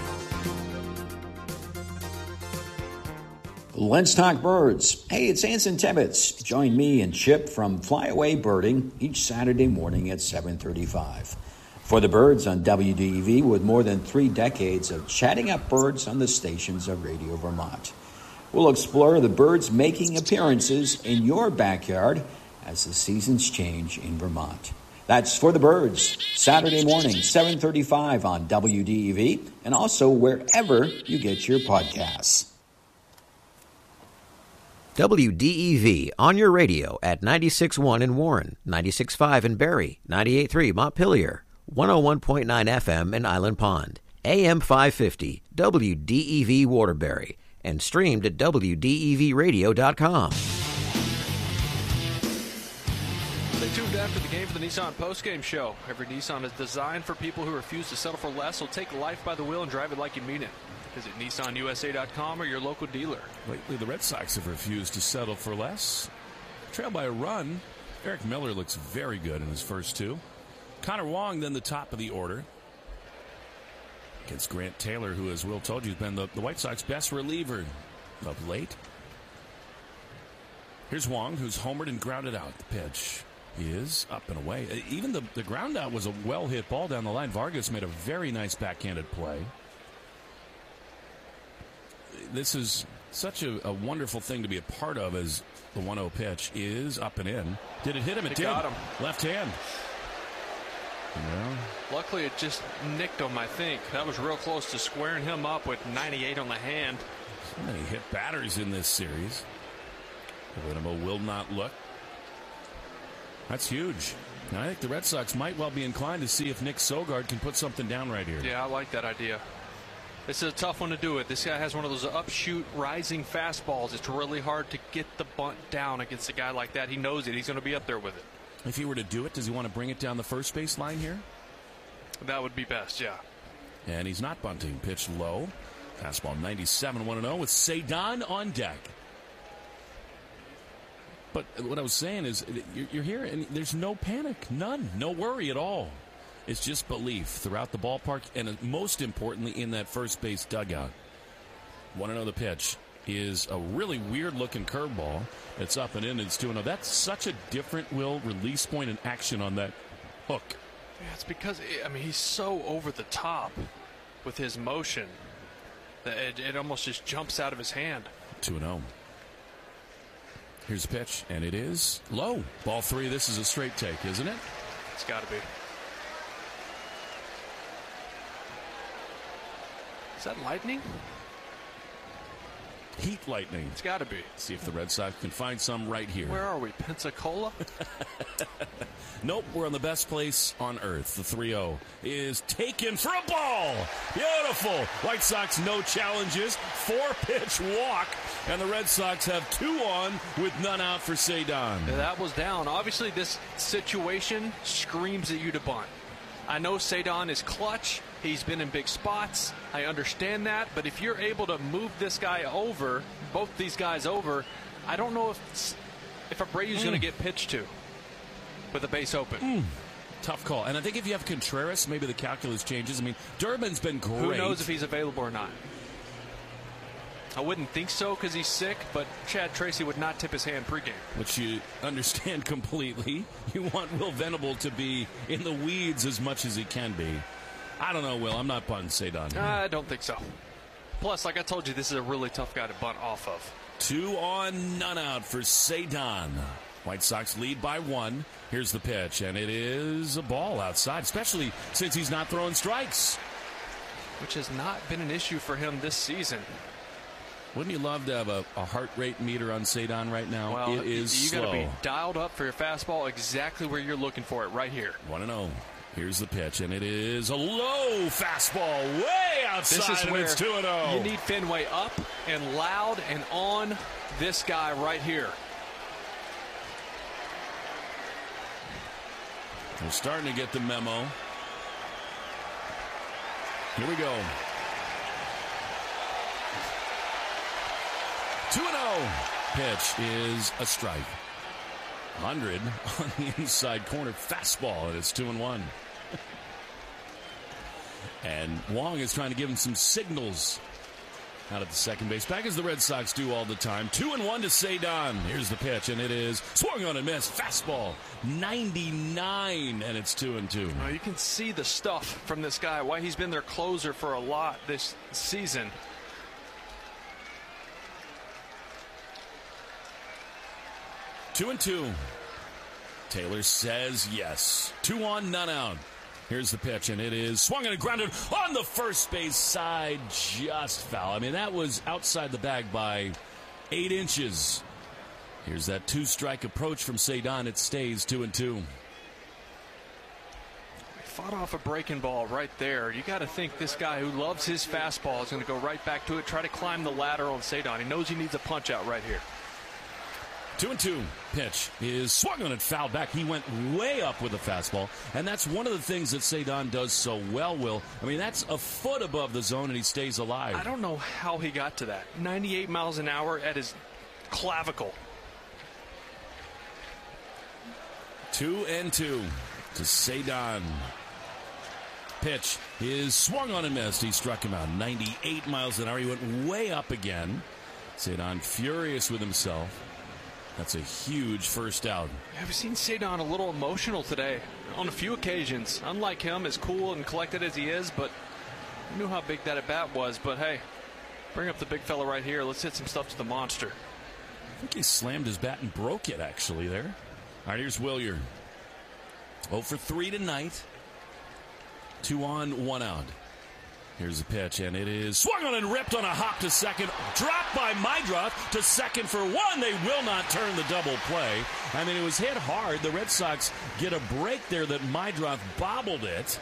Let's talk birds. Hey, it's Anson Tebbets. Join me and Chip from Flyaway Birding each Saturday morning at seven thirty-five. For the birds on W D E V, with more than three decades of chatting up birds on the stations of Radio Vermont. We'll explore the birds making appearances in your backyard as the seasons change in Vermont. That's For the Birds, Saturday morning, seven thirty-five on W D E V, and also wherever you get your podcasts. W D E V on your radio at ninety-six point one in Warren, ninety-six point five in Barrie, ninety-eight point three Montpelier, one oh one point nine F M in Island Pond, A M five fifty, W D E V Waterbury, and streamed at W D E V radio dot com. Stay tuned after the game for the Nissan postgame show. Every Nissan is designed for people who refuse to settle for less, so take life by the wheel and drive it like you mean it. Visit Nissan U S A dot com or your local dealer. Lately, the Red Sox have refused to settle for less. Trailed by a run, Eric Miller looks very good in his first two. Connor Wong, then the top of the order. Against Grant Taylor, who, as Will told you, has been the, the White Sox best reliever of late. Here's Wong, who's homered and grounded out. The pitch is up and away. Even the, the ground out was a well-hit ball down the line. Vargas made a very nice backhanded play. This is such a, a wonderful thing to be a part of, as the one oh pitch is up and in. Did it hit him? It, it did. Got him. Left hand. Yeah. Luckily, it just nicked him, I think. That was real close to squaring him up with ninety-eight on the hand. So many hit batters in this series. Geronimo will not look. That's huge. Now, I think the Red Sox might well be inclined to see if Nick Sogard can put something down right here. Yeah, I like that idea. This is a tough one to do it. This guy has one of those upshoot, rising fastballs. It's really hard to get the bunt down against a guy like that. He knows it. He's going to be up there with it. If he were to do it, does he want to bring it down the first base line here? That would be best, yeah. And he's not bunting. Pitch low. Fastball ninety-seven, one oh with Cedon on deck. But what I was saying is, you're here and there's no panic. None. No worry at all. It's just belief throughout the ballpark, and most importantly in that first base dugout. one oh the pitch is a really weird-looking curveball. It's up and in, it's two oh. That's such a different, Will, release point and action on that hook. Yeah, it's because, I mean, he's so over the top with his motion that it, it almost just jumps out of his hand. two oh. Here's the pitch, and it is low. Ball three, this is a straight take, isn't it? It's got to be. Is that lightning? Heat lightning. It's got to be. See if the Red Sox can find some right here. Where are we? Pensacola? Nope, we're in the best place on earth. The three oh is taken for a ball. Beautiful. White Sox no challenges. Four-pitch walk. And the Red Sox have two on with none out for Cedon. Yeah, that was down. Obviously, this situation screams at you to bunt. I know Cedon is clutch. He's been in big spots. I understand that. But if you're able to move this guy over, both these guys over, I don't know if if Abreu's mm. going to get pitched to with the base open. Mm. Tough call. And I think if you have Contreras, maybe the calculus changes. I mean, Durbin's been great. Who knows if he's available or not? I wouldn't think so because he's sick, but Chad Tracy would not tip his hand pregame. Which you understand completely. You want Will Venable to be in the weeds as much as he can be. I don't know, Will. I'm not bunting Cedon. I don't think so. Plus, like I told you, this is a really tough guy to bunt off of. Two on, none out for Cedon. White Sox lead by one. Here's the pitch, and it is a ball outside, especially since he's not throwing strikes. Which has not been an issue for him this season. Wouldn't you love to have a, a heart rate meter on Cedon right now? Well, it is you slow. got to be dialed up for your fastball exactly where you're looking for it, right here. one and oh. Here's the pitch, and it is a low fastball way outside, this is and where it's two and oh. You need Fenway up and loud and on this guy right here. We're starting to get the memo. Here we go. two and oh. Pitch is a strike. one hundred on the inside corner fastball, and it's two and one. And Wong is trying to give him some signals out at the second base, back as the Red Sox do all the time. Two and one to Cedon. Here's the pitch, and it is swung on and missed. Fastball, ninety-nine, and it's two and two. Oh, you can see the stuff from this guy, why he's been their closer for a lot this season. Two and two. Taylor says yes. Two on, none out. Here's the pitch, and it is swung and grounded on the first base side. Just foul. I mean, that was outside the bag by eight inches. Here's that two-strike approach from Cedon. It stays two and two. Fought off a breaking ball right there. You got to think this guy who loves his fastball is going to go right back to it, try to climb the ladder on Cedon. He knows he needs a punch out right here. Two and two. Pitch is swung on and fouled back. He went way up with the fastball, and that's one of the things that Cedon does so well, Will. I mean, that's a foot above the zone, and he stays alive. I don't know how he got to that. ninety-eight miles an hour at his clavicle. Two and two to Cedon. Pitch is swung on and missed. He struck him out. ninety-eight miles an hour. He went way up again. Cedon furious with himself. That's a huge first out. I've seen Cedon a little emotional today on a few occasions. Unlike him, as cool and collected as he is, but I knew how big that at bat was. But hey, bring up the big fella right here. Let's hit some stuff to the monster. I think he slammed his bat and broke it, actually, there. All right, here's Willier. oh for three tonight. Two on, one out. Here's the pitch, and it is swung on and ripped on a hop to second. Dropped by Meidroth to second for one. They will not turn the double play. I mean, it was hit hard. The Red Sox get a break there that Meidroth bobbled it.